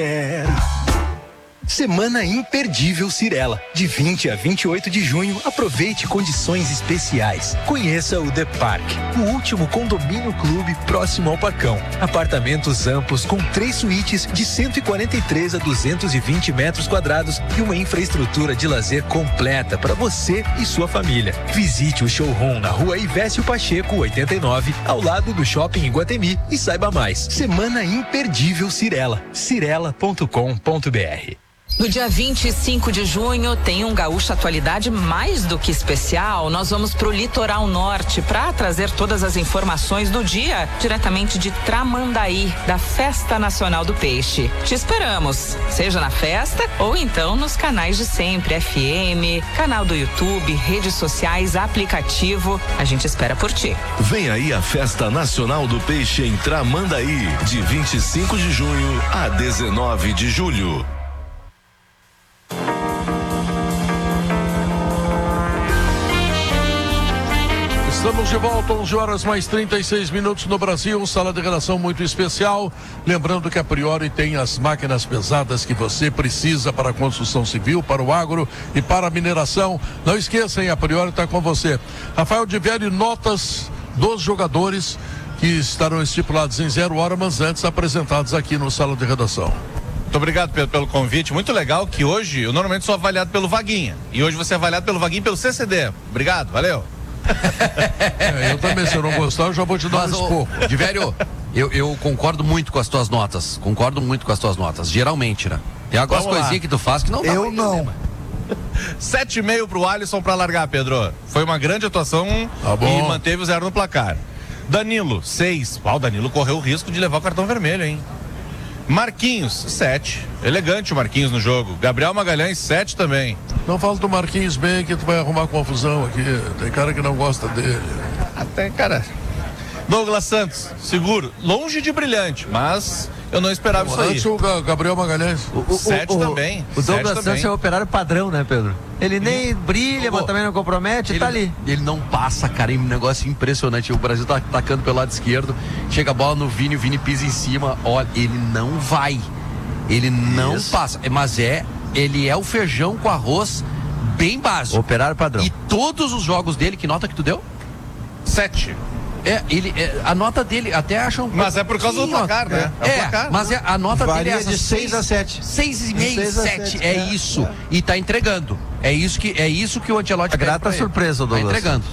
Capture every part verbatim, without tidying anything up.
Semana imperdível Cirela. De vinte a vinte e oito de junho, aproveite condições especiais. Conheça o The Park, o último condomínio clube próximo ao Parcão. Apartamentos amplos com três suítes de cento e quarenta e três a duzentos e vinte metros quadrados e uma infraestrutura de lazer completa para você e sua família. Visite o showroom na rua Ivésio Pacheco, oitenta e nove, ao lado do Shopping Iguatemi e saiba mais. Semana imperdível Cirela. cirela ponto com ponto br. No dia vinte e cinco de junho tem um Gaúcha Atualidade mais do que especial. Nós vamos pro Litoral Norte para trazer todas as informações do dia diretamente de Tramandaí, da Festa Nacional do Peixe. Te esperamos, seja na festa ou então nos canais de sempre, F M, canal do YouTube, redes sociais, aplicativo. A gente espera por ti. Vem aí a Festa Nacional do Peixe em Tramandaí, de vinte e cinco de junho a dezenove de julho. Estamos de volta, onze horas mais trinta e seis minutos no Brasil, sala de redação muito especial. Lembrando que a Priori tem as máquinas pesadas que você precisa para a construção civil, para o agro e para a mineração. Não esqueçam, a Priori está com você. Rafael Diveri, notas dos jogadores que estarão estipulados em zero hora, mas antes apresentados aqui no sala de redação. Muito obrigado, Pedro, pelo convite. Muito legal que hoje eu normalmente sou avaliado pelo Vaguinha. E hoje você é avaliado pelo Vaguinha e pelo C C D. Obrigado, valeu. É, eu também, se eu não gostar, eu já vou te dar Mas, um esporro. Divério, eu, eu concordo muito com as tuas notas. Concordo muito com as tuas notas, geralmente, né? Tem algumas Vamos lá. coisinhas que tu faz que não dá. Eu não. Sete e meio pro Alisson pra largar, Pedro. Foi uma grande atuação Tá bom. e manteve o zero no placar. Danilo, seis. Ah, o Danilo correu o risco de levar o cartão vermelho, hein? Marquinhos, sete. Elegante o Marquinhos no jogo. Gabriel Magalhães, sete também. Não fala do Marquinhos bem que tu vai arrumar confusão aqui. Tem cara que não gosta dele. Até, cara. Douglas Santos, seguro. Longe de brilhante, mas eu não esperava isso aí. Antes o Ga- Gabriel Magalhães. O, o, Sete o, também. O Douglas Sete Santos também. é o operário padrão, né, Pedro? Ele nem brilha, Ô, mas também não compromete, Ele, tá ali. ele não passa, cara, é um negócio impressionante. O Brasil tá atacando pelo lado esquerdo, chega a bola no Vini, o Vini pisa em cima. Olha, ele não vai. Ele não Isso. passa. Mas é, ele é o feijão com arroz bem básico. Operário padrão. E todos os jogos dele, que nota que tu deu? Sete. É, ele, é, a nota dele até acham. Um Mas é por causa do pouquinho, placar, né? É, É o placar. mas é, a nota dele é Varia essa, de seis a sete. Seis e meio, seis a sete. sete, É, é, isso. é. E tá entregando. É isso que, é isso que o Ancelotti A pede grata pra ele. surpresa, Tá Douglas. entregando.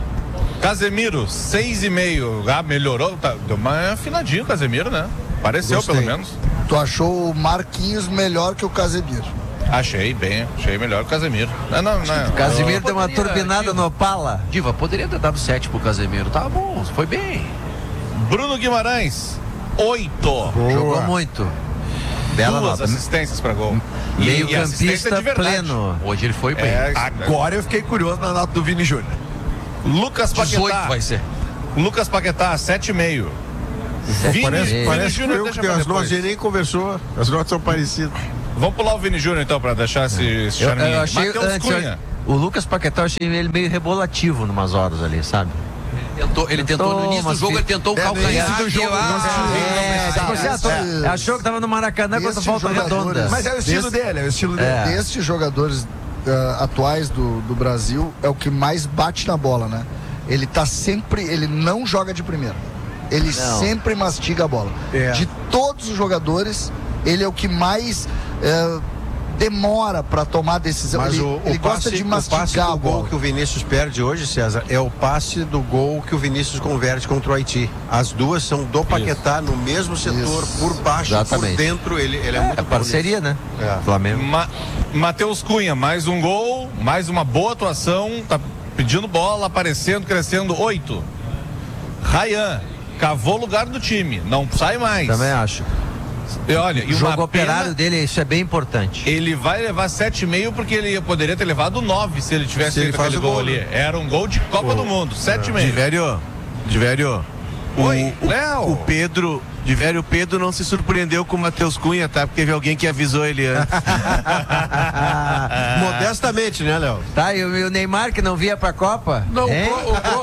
Casemiro, seis e meio. Ah, melhorou. Tá, deu uma afinadinha o Casemiro, né? Pareceu, Gostei. pelo menos. Tu achou o Marquinhos melhor que o Casemiro? Achei bem, achei melhor que o Casemiro. Não, não, não. Casimiro Eu deu uma poderia, turbinada Diva. no Opala. Diva, poderia ter dado sete pro Casemiro. Tá bom, foi bem. Bruno Guimarães, oito. Jogou muito. Bela Duas nota. assistências pra gol. E- Meio e assistência campista de verdade. pleno. Hoje ele foi bem. É, Agora eu fiquei curioso na nota do Vini Júnior. Lucas dezoito Paquetá. vai ser. Lucas Paquetá, sete e meio. Vini, Parece, Vini parece que Júnior foi eu deixa que pra dei as notas, depois. a gente nem conversou. As notas são parecidas. Vamos pular o Vini Júnior então, pra deixar esse, esse Eu, charminho. eu achei Matheus antes, Cunha. o Lucas Paquetá, eu achei ele meio rebolativo numas horas ali, sabe? Tentou, ele tentou, no início do mas jogo, fi- ele tentou o É, no calcanhar. início do jogo, Ah, não é, tipo assim, ah, tô- É. achou que tava no Maracanã contra Destes Volta jogadores- Redonda. Mas é o estilo dele, é o estilo É. dele. Destes jogadores ah, atuais do, do Brasil, é o que mais bate na bola, né? Ele tá sempre, ele não joga de primeira. Ele Não. sempre mastiga a bola. É. De todos os jogadores, ele é o que mais eh, demora para tomar decisão. Mas ele o, o ele passe, gosta de o passe mastigar do a gol bola. que o Vinícius perde hoje, César, é o passe do gol que o Vinícius converte contra o Haiti. As duas são do Paquetá no mesmo setor, Isso. por baixo, Exatamente. por dentro, ele, ele é, muito É bom parceria, né? nisso. É. Flamengo. Ma Matheus Cunha, mais um gol, mais uma boa atuação, tá pedindo bola, aparecendo, crescendo, oito. Ryan, cavou o lugar do time, não sai mais. Também acho. E olha, e O jogo uma operário pena, dele, isso é bem importante. ele vai levar sete e meio porque ele poderia ter levado nove se ele tivesse Se ele feito faz aquele o gol, gol, ali. né? Era um gol de Copa do Mundo, sete e meio. Divério, Divério, Oi, o, Léo. o Pedro De velho, o Pedro não se surpreendeu com o Matheus Cunha, tá? Porque teve alguém que avisou ele antes. Modestamente, né, Léo? Tá, e o Neymar que não via pra Copa? Não, o, hein? o, o, o,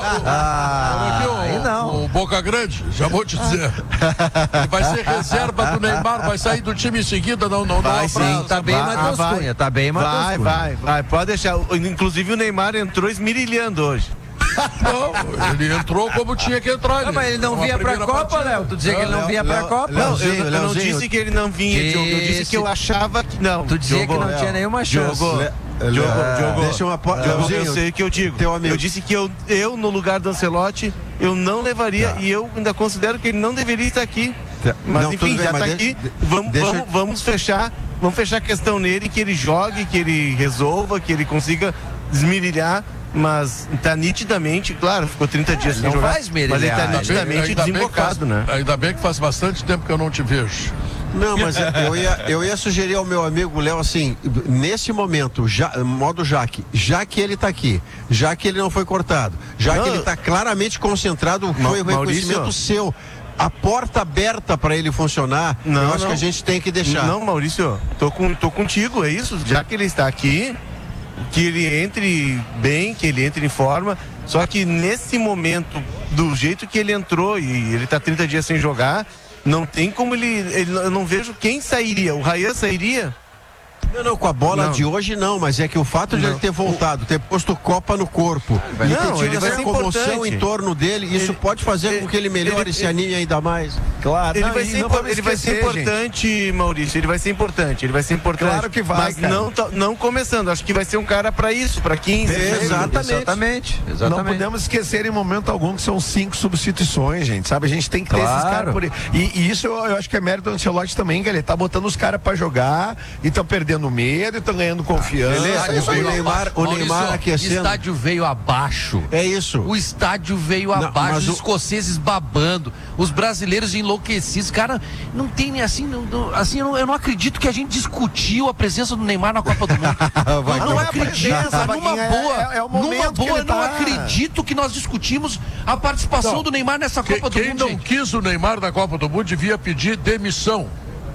Ah, aqui, o, aí não. o Boca Grande, já vou te dizer. Ele vai ser reserva do Neymar, vai sair do time em seguida, não, não, Vai não. sim, prazo, Tá bem, Vai, Matheus vai. Cunha, tá bem, Matheus Vai, Cunha. vai, vai. Pode deixar. Inclusive o Neymar entrou esmirilhando hoje. Não, ele entrou como tinha que entrar. Não, mas ele não Uma vinha pra primeira Copa, partida. Léo. Tu dizia que ele não Léo, vinha pra Léo, Copa? Não, eu, Leozinho, eu não Leozinho. disse que ele não vinha, Disse. Diogo. Eu disse que eu achava que não. Tu dizia Diogo, que não Léo. tinha nenhuma chance. Diogo, Le- Diogo, Le- Diogo, Deixa uma po- Diogo, Leozinho, eu sei o que eu digo. teu amigo. Eu disse que eu, eu, no lugar do Ancelotti, eu não levaria e eu ainda considero que ele não deveria estar aqui. Mas Não, tudo enfim, bem, já mas está de- aqui. de- Vamos, deixa- vamos, vamos fechar. Vamos fechar a questão nele, que ele jogue, que ele resolva, que ele consiga desmirilhar. Mas tá nitidamente, claro, ficou trinta dias sem não jogar. vai esmirilhar. Mas ele tá Ainda bem- nitidamente Ainda bem que faz- desembocado, né? Ainda bem que faz bastante tempo que eu não te vejo. Não, mas eu ia, eu ia sugerir ao meu amigo Léo assim, nesse momento, já, modo Jaque, já que ele tá aqui, já que ele não foi cortado, já Não, que ele tá claramente concentrado, foi o Maurício. reconhecimento seu. A porta aberta para ele funcionar, Não, eu acho não. que a gente tem que deixar. Não, Maurício, tô, com, tô contigo, é isso. Já que ele está aqui, que ele entre bem, que ele entre em forma. Só que nesse momento, do jeito que ele entrou e ele tá trinta dias sem jogar, não tem como ele, ele eu não vejo quem sairia. O Ryan sairia? Não, não, com a bola Não. de hoje não, mas é que o fato de Não. ele ter voltado, ter posto Copa no corpo, e ter Não, tido ele vai essa ser comoção importante. em torno dele, isso Ele- pode fazer com que ele melhore ele- e se anime ainda mais. Claro, Ele não, vai e ser, não impor- vamos ele vai ser esquecer, gente. importante, Maurício. Ele vai ser importante. Ele vai ser importante. Claro que vai, Mas cara. não, to- não começando. Acho que vai ser um cara pra isso, pra quinze. Exatamente. Exatamente. Não Exatamente. podemos esquecer em momento algum que são cinco substituições, gente, sabe? A gente tem que ter esses Claro. caras por aí. E, e isso eu, eu acho que é mérito do Ancelotti também, que ele tá botando os caras pra jogar e estão perdendo medo e estão ganhando confiança. Beleza, É isso aí. o Neymar, o Maurício, Neymar o aquecendo. estádio veio abaixo. É isso. O estádio veio Não, abaixo, mas os o- escoceses babando, os brasileiros enlouquecidos. Cara, não tem nem assim, não, não- assim eu, não, eu não acredito que a gente discutiu a presença do Neymar na Copa do Mundo. Vai, não, não não é a acredito, presença, numa Vaguinha, é- boa, é- é o numa momento que boa, ele não tá. acredito que nós discutimos a participação Não. do Neymar nessa Que- Copa do quem Mundo, não gente. quis o Neymar na Copa do Mundo devia pedir demissão.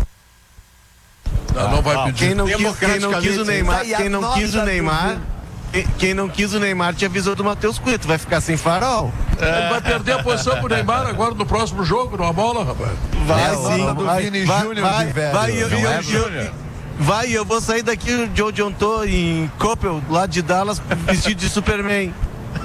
Não, não vai pedir. Quem não, quis, quem não quis o Democraticamente, Neymar, tá aí a quem não quis o nota Neymar, quem- quem não quis o Neymar te avisou do Matheus Cunha. Tu vai ficar sem farol. Ele vai perder a posição pro Neymar agora no próximo jogo, numa bola, rapaz. Vai É a sim. nota do vai, Vini vai, Júnior vai, de velho. vai, eu, Não eu, é, eu- Júnior? vai, eu vou sair daqui de onde eu tô, em Coppel, lá de Dallas, vestido de Superman.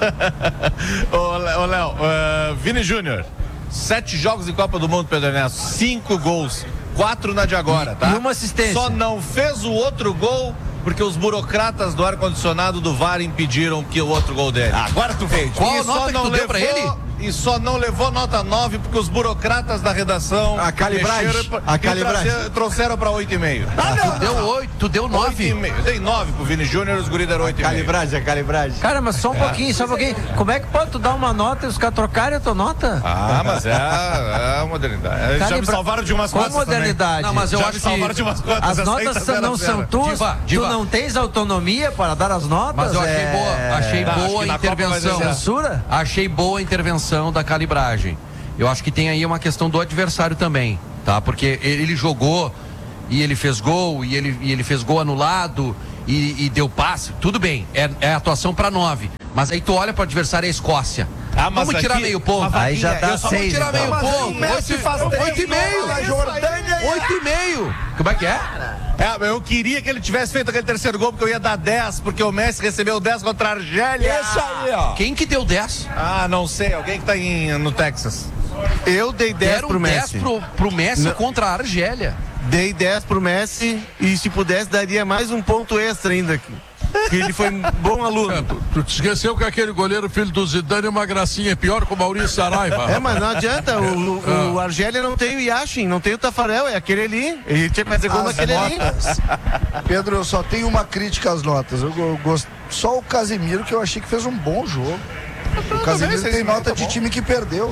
Ô, Lé- ô, Léo, uh, Vini Júnior, sete jogos em Copa do Mundo, Pedro Ernesto, cinco gols, quatro na de agora, tá? e uma assistência. Só não fez o outro gol porque os burocratas do ar-condicionado do V A R impediram que o outro gol dele. Agora tu veio. Qual E a só nota que não tu deu pra ele? E só não levou nota nove porque os burocratas da redação A calibragem, mexeram pra- a e calibragem. trazer- trouxeram pra oito e meio. Tu deu oito, tu deu Oito e nove. meio. Eu dei nove pro Vini Júnior, os guris deram oito e meio. Calibragem, a calibragem. Cara, mas só um pouquinho, só um pouquinho. Como é que pode tu dar uma nota e os caras trocarem a tua nota? Ah, mas é a, é a modernidade. Eles já me Calibra- salvaram de umas Qual cotas também. modernidade? Não, mas eu Já acho me que salvaram de umas cotas. As essa notas aí tá são- zero a não zero. são tuas. Diva, diva. Tu não tens autonomia para dar as notas? Mas eu achei É- boa, achei Tá, acho boa que a na Copa vai intervenção. ser Censura? Achei boa a intervenção da calibragem. Eu acho que tem aí uma questão do adversário também, tá? Porque ele jogou e ele fez gol, e ele, e ele fez gol anulado e, e deu passe. Tudo bem, é, é atuação para nove. Mas aí tu olha para o adversário, é a Escócia. Ah, mas Vamos tirar aqui- meio ponto. Mas, Aí já Vaguinha, dá eu só seis, Vamos tirar então. meio Mas ponto. o Messi Oito, faz três oito e meio. gols na Jordânia. Oito e meio. Como é que é? É, eu queria que ele tivesse feito aquele terceiro gol, porque eu ia dar dez, porque o Messi recebeu dez contra a Argélia. Isso aí, ó. Quem que deu dez? Ah, não sei, alguém que tá em, no Texas. Eu dei dez Deram pro dez Messi. pro, pro Messi Não. contra a Argélia. Dei dez pro Messi e se pudesse daria mais um ponto extra ainda. Que ele foi um bom É, aluno. tu, tu te esqueceu que aquele goleiro filho do Zidane é uma gracinha, pior que o Maurício Saraiva. É, mas não adianta, o, o, o Argélia não tem o Yashin, não tem o Tafarel, é aquele ali. Ele tinha que fazer gol As naquele ali. notas. Pedro, eu só tenho uma crítica às notas. Eu, go- gosto, só o Casemiro que eu achei que fez um bom jogo. O Casemiro bem, tem Cezinho, nota tá de bom. time que perdeu.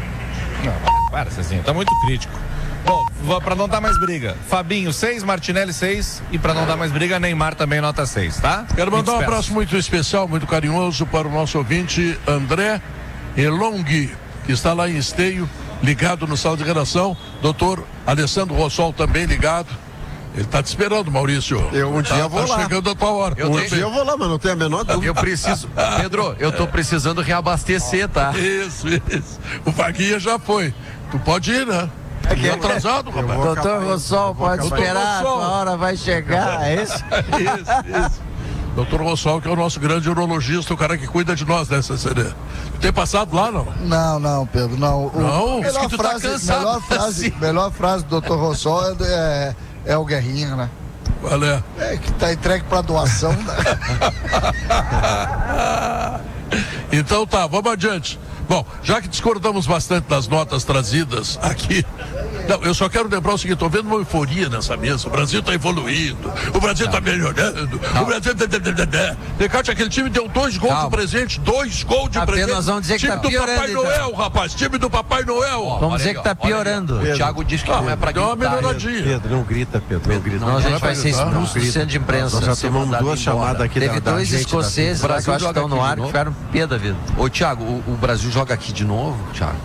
Para, Cezinho, tá muito crítico. Bom, vou- pra não dar mais briga, Fabinho seis, Martinelli seis e pra não dar mais briga, Neymar também nota seis, tá? Quero Me mandar um despeço. abraço muito especial, muito carinhoso para o nosso ouvinte André Elonghi, que está lá em Esteio, ligado no sala de redação. Doutor Alessandro Rossol também ligado. Ele está te esperando, Maurício. Eu um tá, dia vou tá lá. chegando a tua hora. Eu um dia eu vou lá, mas não tenho a menor dúvida. Eu preciso, Pedro, eu tô precisando reabastecer, tá? Isso, isso. O Vaguinha já foi. Tu pode ir, né? É que é atrasado, rapaz. Doutor Rossol, pode esperar, a hora vai chegar, é isso? Isso, isso. Doutor Rossol, que é o nosso grande urologista, o cara que cuida de nós nessa C D. Tem passado lá, não? Não, não, Pedro, não. O, não? Melhor Que tu frase, tá cansado, melhor frase, assim. melhor frase do doutor Rossol é, é, é o Guerrinha, né? Qual é? É que tá entregue pra doação. Né? Então tá, vamos adiante. Bom, já que discordamos bastante das notas trazidas aqui, não, eu só quero lembrar o seguinte, estou vendo uma euforia nessa mesa, o Brasil está evoluindo, o Brasil está melhorando, Não. o Brasil... Decate, aquele time deu dois gols Calma. de presente, dois gols de Apenas presente. nós vamos dizer que time tá do piorando, Papai então. Noel, rapaz, time do Papai Noel. Vamos dizer que tá piorando. O Thiago disse que Ah, não é pra deu uma gritar. melhoradinha. Pedro, não grita, Pedro, não grita. Não, a gente é pra vai ser gritar. expulso do centro de imprensa. Nós já ser tomamos mandado duas embora. chamadas aqui Teve da- da dois gente, escoceses da- lá que eu acho que Brasil estão no joga ar aqui que de ficaram pé da vida. Ô, Thiago, o, o Brasil joga aqui de novo, Thiago?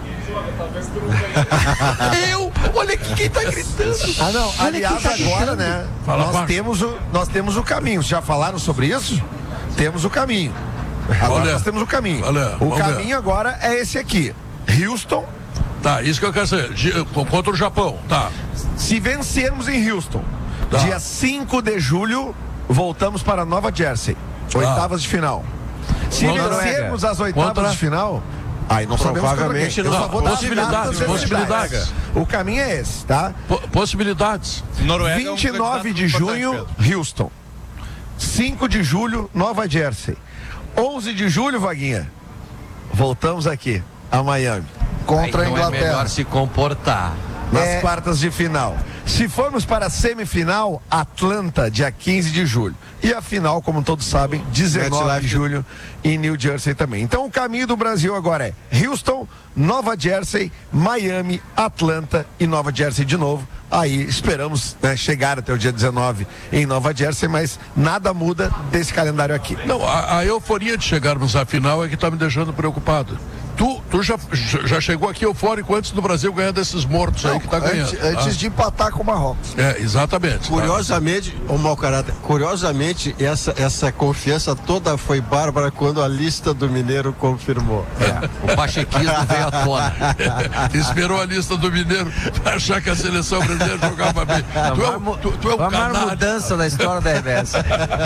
Eu? Olha aqui quem tá gritando. Ah, não. Aliás, tá agora, né? Fala nós baixo. temos, o, nós temos o caminho. Já falaram sobre isso? Temos o caminho. Agora Olha. nós temos o caminho. Olha, o vamos caminho ver. agora é esse aqui. Houston. Tá, isso que eu quero saber. Gi- Contra o Japão, tá. Se vencermos em Houston, Tá. dia cinco de julho, voltamos para Nova Jersey. Oitavas de final. Se Contra- vencermos as oitavas Contra- de final, aí não sabemos Provavelmente contra quem. Eu não. só vou dar as Possibilidades, datas oficiais. possibilidades. O caminho é esse, tá? Po- possibilidades. Noruega é um vinte e nove de candidato junho, importante, Houston. cinco de julho, Nova Jersey. onze de julho, Vaguinha, voltamos aqui a Miami. Contra a Então é Inglaterra. melhor se comportar. Nas É. quartas de final. Se formos para a semifinal, Atlanta, dia quinze de julho. E a final, como todos sabem, dezenove de julho em New Jersey também. Então o caminho do Brasil agora é Houston, Nova Jersey, Miami, Atlanta e Nova Jersey de novo. Aí esperamos, né, chegar até o dia dezenove em Nova Jersey, mas nada muda desse calendário aqui. Não, a, a euforia de chegarmos à final é que tá me deixando preocupado. Tu, tu já, já chegou aqui eufórico antes do Brasil ganhar desses mortos aí que tá ganhando. Antes, antes tá? de empatar com o Marrocos. É, exatamente. Curiosamente, o mau caráter, curiosamente, essa, essa confiança toda foi bárbara quando a lista do Mineiro confirmou. O pachequismo veio à tona. Tá? Esperou a lista do Mineiro pra achar que a seleção brasileira jogava bem. Tu é, um- tu, tu é um Vamos uma canário. mudança da história da R B S.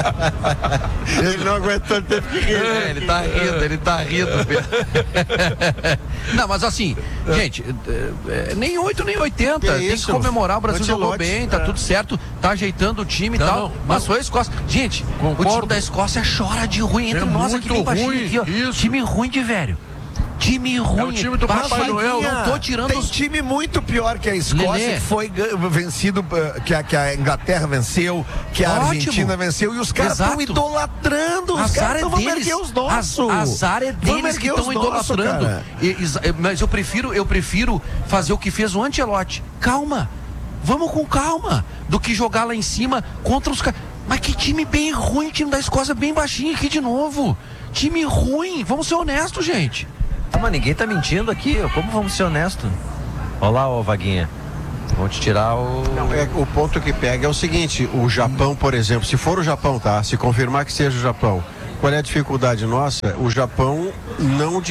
Ele não aguentou, ele teve que rir. É, ele tá rindo, ele tá rindo, Pedro. Não, mas assim, gente, é, é, nem oito nem oitenta. Que Tem isso? que comemorar. O Brasil jogou Ancelotti. bem, tá É. tudo certo, tá ajeitando o time e Não, tal. não, mas não. foi a Escócia. Gente, o Concordo. time da Escócia chora de ruim entre É nós aqui muito bem baixinho ruim, aqui, ó. isso. Time ruim de velho. Time ruim. É o time do Mas, Papai Vaguinha, Noel. Não tô tirando Tem os... time muito pior que a Escócia, Lelê. que foi ga- vencido, eh, que a, que a Inglaterra venceu, que a Ótimo. Argentina venceu, e os caras estão Exato. idolatrando. Os Azar caras é não vão deles. erguer os nossos. Az- Azar é Vamos deles que erguer estão os nossos, idolatrando. cara. E- exa- Mas eu prefiro, eu prefiro fazer o que fez o Ancelotti. Calma. Vamos com calma. Do que jogar lá em cima contra os caras. Mas que time bem ruim, time da Escócia bem baixinho aqui de novo. Time ruim. Vamos ser honestos, gente. Ah, mas ninguém tá mentindo aqui. Como vamos ser honestos? Olha lá, ô Vaguinha. Vamos te tirar o. Não, é, o ponto que pega é o seguinte, o Japão, por exemplo, se for o Japão, tá? Se confirmar que seja o Japão, qual é a dificuldade nossa? O Japão não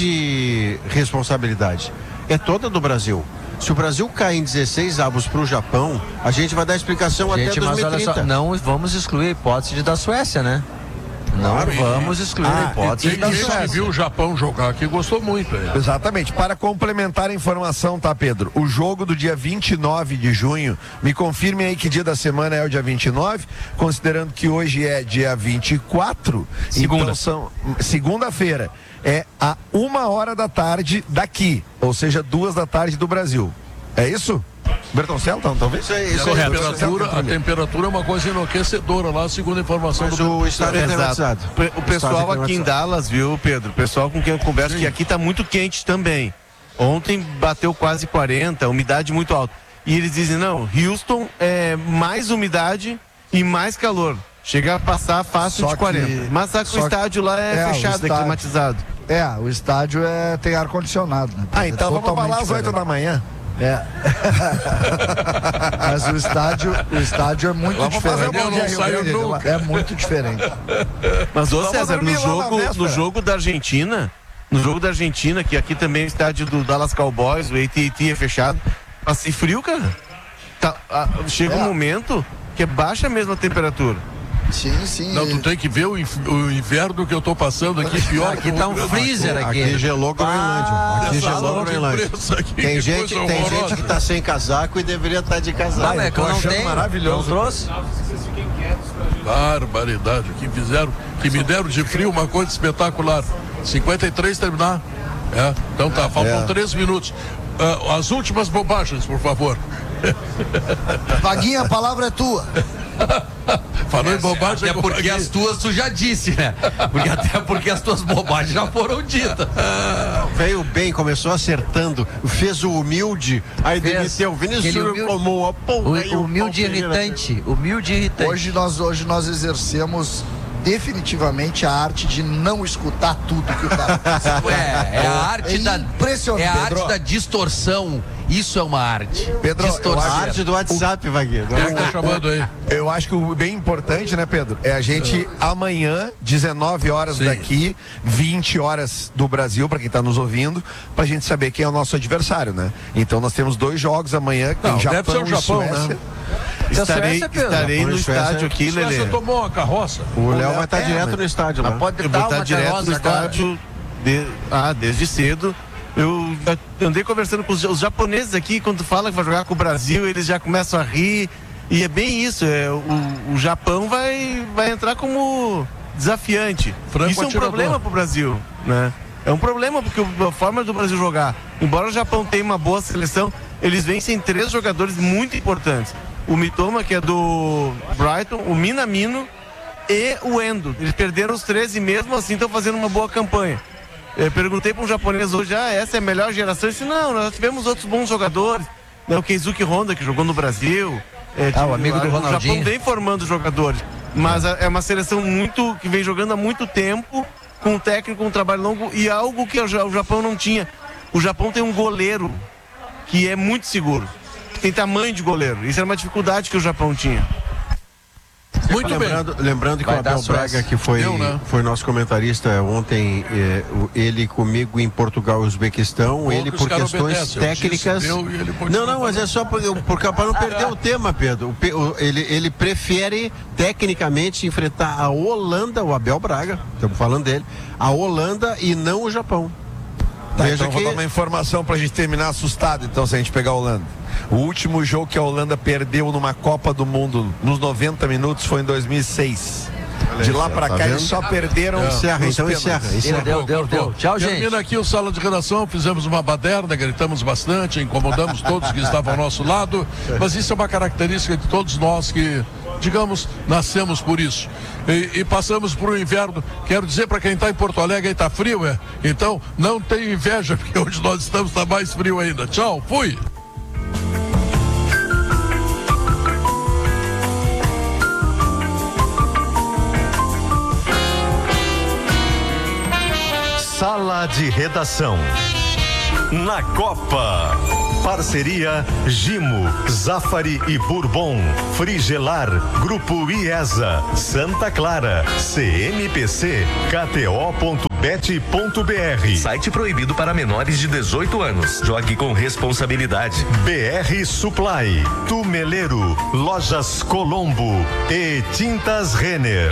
divide responsabilidade. É toda do Brasil. Se o Brasil cair em dezesseis avos pro Japão, a gente vai dar explicação Gente, até mas dois mil e olha trinta. só, não vamos excluir a hipótese de da Suécia, né? Não Claro. vamos excluir a Ah, hipótese Tem da gente que Suécia. viu o Japão jogar aqui gostou muito. É. Exatamente. Para complementar a informação, tá, Pedro? O jogo do dia vinte e nove de junho, me confirmem aí que dia da semana é o dia vinte e nove, considerando que hoje é dia vinte e quatro. Segunda. Então são segunda-feira. É a uma hora da tarde daqui, ou seja, duas da tarde do Brasil. É isso? Bertoncello, então, talvez? Isso aí, E isso a, aí. temperatura, a temperatura é uma coisa enlouquecedora lá, segundo a informação Mas do o estádio é Exato. climatizado. O pessoal aqui em Dallas, viu, Pedro? O pessoal com quem eu converso, Sim. que aqui tá muito quente também. Ontem bateu quase quarenta, umidade muito alta. E eles dizem, não, Houston é mais umidade e mais calor. Chega a passar fácil Só de que- quarenta. Mas só que só o que- estádio lá é, é, o fechado, é estádio- climatizado. É, o estádio é, tem ar-condicionado, né? Ah, então é vamos pra lá às oito da manhã. É. Mas o estádio, o estádio é muito Vamos diferente. fazer um não saio nunca. É muito diferente. Mas, ô Vamos César, no dormir lá na jogo, véspera. no jogo da Argentina, no jogo da Argentina, que aqui também é o estádio do Dallas Cowboys, o A T e T é fechado, passei frio, cara. Tá, ah, chega É. um momento que baixa mesmo a temperatura. Sim, sim. Não, tu tem que ver o, inf- o inverno que eu tô passando aqui, pior Aqui que tá o- um freezer aqui. Aqui gelou Groenlândia. Aqui Essa gelou aula de Groenlândia. imprensa aqui, Tem que gente, coisa tem horrorosa. gente que tá sem casaco e deveria estar de casaco. Ah, é que eu não achando tenho. maravilhoso. Não trouxe? Barbaridade, o que fizeram, que me deram de frio uma coisa espetacular. cinquenta e três terminar. É, então tá, faltam É. três minutos. Ah, as últimas bobagens, por favor. Vaguinha, a palavra é tua. Falou em bobagem. Até porque as tuas tu já disse, né? Porque até porque as tuas bobagens já foram ditas. Veio bem, começou acertando, fez o humilde, aí Fez. demiteu. O Vinícius Aquele Júnior humilde- tomou a porra. e O, o humilde pau pereira. irritante. Humilde irritante. Hoje nós, hoje nós exercemos definitivamente a arte de não escutar tudo que o cara faz. É, é a arte É da. impressionante. É a Pedro. arte da distorção. Isso é uma arte. Pedro, eu Distorcer. A arte do WhatsApp, Vaguinho. Quem é que tá chamando aí? Eu acho que o bem importante, né, Pedro, é a gente amanhã, dezenove horas Sim. daqui, vinte horas do Brasil, pra quem tá nos ouvindo, pra gente saber quem é o nosso adversário, né? Então nós temos dois jogos amanhã, que tem Não, Japão deve ser o e Japão, Suécia. né? Estarei, Suécia, Pedro. estarei no Japão e Suécia. estádio aqui, Você Lelê. tomou uma carroça? O Léo vai estar é, direto mas- no estádio lá. Mas pode Eu dar vou estar uma direto carroça no agora. estádio de- ah, desde cedo. Eu já andei conversando com os, os japoneses aqui, quando fala que vai jogar com o Brasil, eles já começam a rir. E é bem isso, é, o, o Japão vai, vai entrar como desafiante. Franco Isso é um atirador. problema pro Brasil, né? É um problema porque o- a forma do Brasil jogar, embora o Japão tenha uma boa seleção, eles vencem três jogadores muito importantes. O Mitoma, que é do Brighton, o Minamino e o Endo. Eles perderam os três e mesmo assim estão fazendo uma boa campanha. Eu perguntei para um japonês hoje, ah, essa é a melhor geração? Ele disse, não, nós tivemos outros bons jogadores. Né, o Keizuki Honda, que jogou no Brasil. É, Ah, o amigo do O Ronaldinho. Japão vem formando jogadores. Mas a- é uma seleção muito que vem jogando há muito tempo, com um técnico, um trabalho longo, e algo que o Ja- o Japão não tinha. O Japão tem um goleiro que é muito seguro. Tem tamanho de goleiro. Isso era uma dificuldade que o Japão tinha. Muito bem. Lembrando, lembrando que Vai o dar Abel Suécia. Braga, que foi, Deu, né? foi nosso comentarista ontem, eh, o- ele comigo em Portugal e Uzbequistão, Bom ele que os por caras questões obedecem, eu disse, técnicas. deu e ele continua Não, não, mas falando. é só para não perder o tema, Pedro. O Pe- o- ele, ele prefere tecnicamente enfrentar a Holanda, o Abel Braga, estamos falando dele, a Holanda e não o Japão. Tá, Veja então vou que dar uma informação pra gente terminar assustado, então, se a gente pegar a Holanda. O último jogo que a Holanda perdeu numa Copa do Mundo nos noventa minutos foi em dois mil e seis. De lá pra tá cá vendo? eles só perderam Encerra, nos então pênaltis. encerra, encerra. Deu, deu, deu. Tchau, gente. Termina aqui o Sala de Redação, fizemos uma baderna, gritamos bastante, incomodamos todos que estavam ao nosso lado, mas isso é uma característica de todos nós que, digamos, nascemos por isso. E, e passamos por um inverno, quero dizer para quem está em Porto Alegre, aí está frio, é? Então não tenho inveja, porque onde nós estamos está mais frio ainda. Tchau, fui! Sala de Redação. Na Copa. Parceria Gimo, Zafari e Bourbon, Frigelar, Grupo IESA, Santa Clara, C M P C, K T O ponto bet ponto B R. Site proibido para menores de dezoito anos. Jogue com responsabilidade. B R Supply, Tumeleiro, Lojas Colombo e Tintas Renner.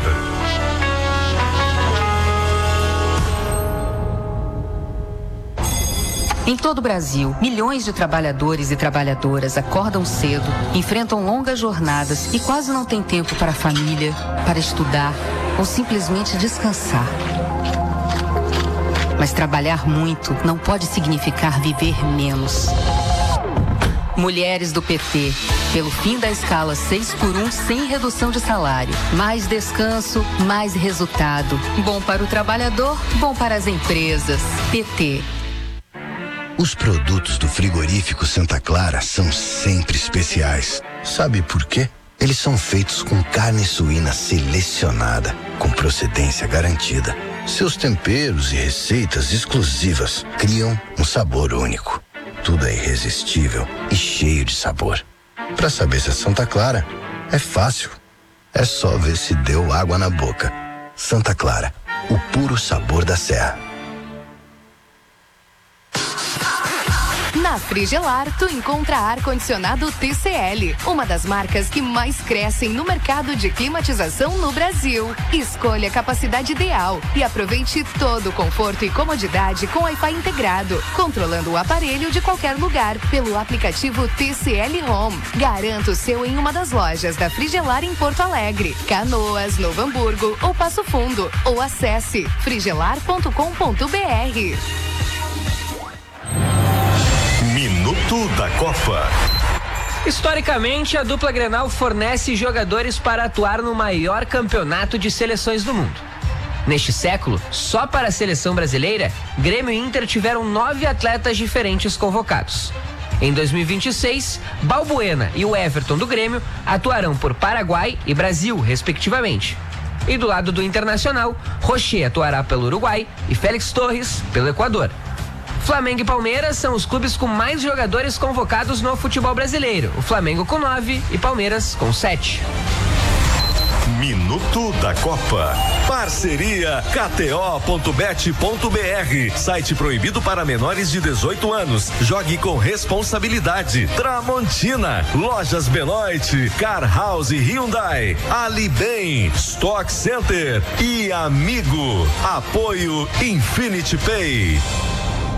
Em todo o Brasil, milhões de trabalhadores e trabalhadoras acordam cedo, enfrentam longas jornadas e quase não têm tempo para a família, para estudar ou simplesmente descansar. Mas trabalhar muito não pode significar viver menos. Mulheres do P T, pelo fim da escala seis por um sem redução de salário. Mais descanso, mais resultado. Bom para o trabalhador, bom para as empresas. P T. Os produtos do frigorífico Santa Clara são sempre especiais. Sabe por quê? Eles são feitos com carne suína selecionada, com procedência garantida. Seus temperos e receitas exclusivas criam um sabor único. Tudo é irresistível e cheio de sabor. Para saber se é Santa Clara, é fácil. É só ver se deu água na boca. Santa Clara, o puro sabor da serra. Na Frigelar, tu encontra ar-condicionado T C L, uma das marcas que mais crescem no mercado de climatização no Brasil. Escolha a capacidade ideal e aproveite todo o conforto e comodidade com Wi-Fi integrado, controlando o aparelho de qualquer lugar pelo aplicativo T C L Home. Garanta o seu em uma das lojas da Frigelar em Porto Alegre, Canoas, Novo Hamburgo ou Passo Fundo, ou acesse frigelar ponto com ponto b r. Minuto da Copa. Historicamente, a dupla Grenal fornece jogadores para atuar no maior campeonato de seleções do mundo. Neste século, só para a seleção brasileira, Grêmio e Inter tiveram nove atletas diferentes convocados. Em dois mil e vinte e seis, Balbuena e o Everton do Grêmio atuarão por Paraguai e Brasil, respectivamente. E do lado do Internacional, Rocher atuará pelo Uruguai e Félix Torres pelo Equador. Flamengo e Palmeiras são os clubes com mais jogadores convocados no futebol brasileiro. O Flamengo com nove e Palmeiras com sete. Minuto da Copa. Parceria K T O ponto bet ponto b r. Site proibido para menores de dezoito anos. Jogue com responsabilidade. Tramontina, Lojas Benoit, Car House Hyundai, Ali Bem, Stock Center e Amigo. Apoio Infinity Pay.